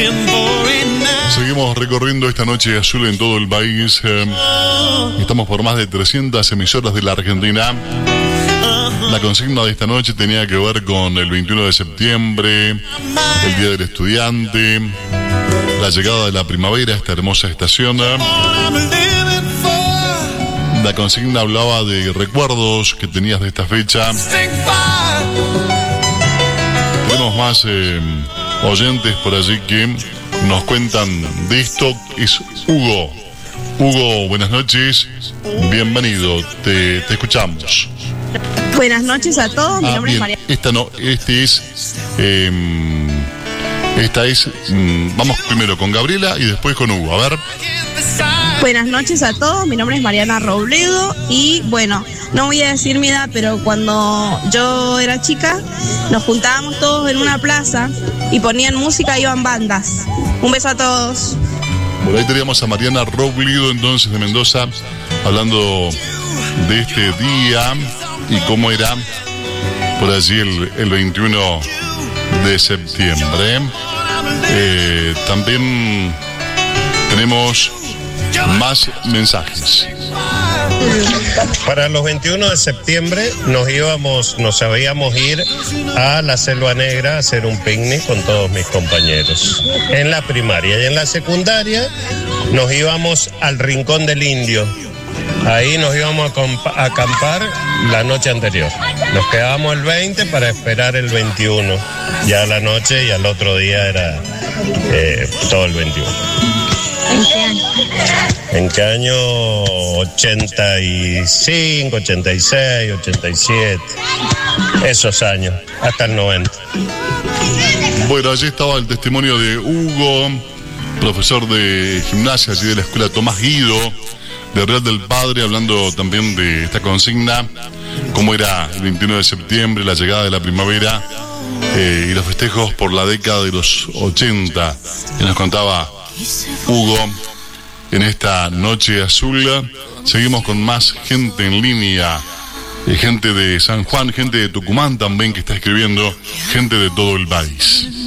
Seguimos recorriendo esta noche azul en todo el país. Estamos por más de 300 emisoras de la Argentina. La consigna de esta noche tenía que ver con el 21 de septiembre, el Día del Estudiante, la llegada de la primavera, esta hermosa estación. La consigna hablaba de recuerdos que tenías de esta fecha. Tenemos más oyentes por allí que nos cuentan de esto. Es Hugo. Hugo, buenas noches. Bienvenido. Te escuchamos. Buenas noches a todos. Mi nombre es María. Vamos primero con Gabriela y después con Hugo. A ver. Buenas noches a todos, mi nombre es Mariana Robledo y bueno, no voy a decir mi edad, pero cuando yo era chica nos juntábamos todos en una plaza y ponían música y iban bandas. Un beso a todos. Por ahí teníamos a Mariana Robledo entonces de Mendoza hablando de este día y cómo era por allí el 21 de septiembre. También tenemos más mensajes. Para los 21 de septiembre nos sabíamos ir a la Selva Negra a hacer un picnic con todos mis compañeros. En la primaria y en la secundaria nos íbamos al Rincón del Indio. Ahí nos íbamos a acampar la noche anterior. Nos quedábamos el 20 para esperar el 21. Ya a la noche y al otro día era todo el 21. ¿En qué año? ¿En qué año? 85, 86, 87. Esos años, hasta el 90. Bueno, allí estaba el testimonio de Hugo, profesor de gimnasia allí de la escuela Tomás Guido, de Real del Padre, hablando también de esta consigna, cómo era el 21 de septiembre, la llegada de la primavera y los festejos por la década de los 80, que nos contaba Hugo en esta noche azul. Seguimos con más gente en línea, gente de San Juan, gente de Tucumán también que está escribiendo, gente de todo el país.